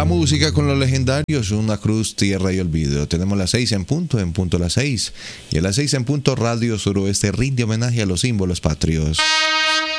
La música con los legendarios, Una Cruz, Tierra y Olvido. Tenemos las 6 en punto las 6. Y a las 6 en punto, Radio Suroeste rinde homenaje a los símbolos patrios.